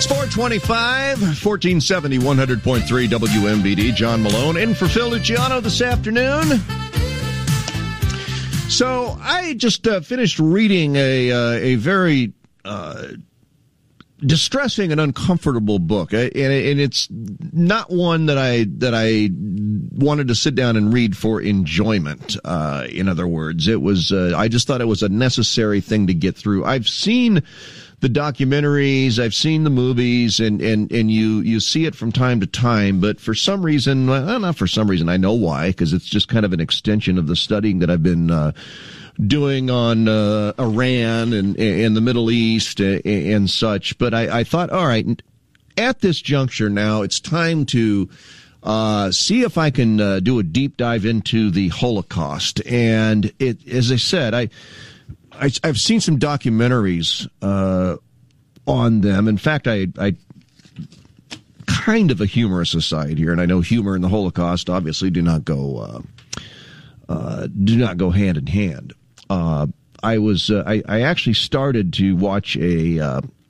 It's 425, 1470, 100.3 WMBD. John Malone in for Phil Luciano this afternoon. So I just finished reading a very distressing and uncomfortable book, and it's not one that I wanted to sit down and read for enjoyment. In other words, it was I just thought it was a necessary thing to get through. I've seen the documentaries, I've seen the movies, and you see it from time to time, but for some reason, well, not for some reason, I know why, because it's just kind of an extension of the studying that I've been doing on Iran and the Middle East and such. But I thought, all right, at this juncture now, it's time to see if I can do a deep dive into the Holocaust. And as I said, I've seen some documentaries on them. In fact, I kind of a humorous aside here, and I know humor and the Holocaust obviously do not go hand in hand. I actually started to watch a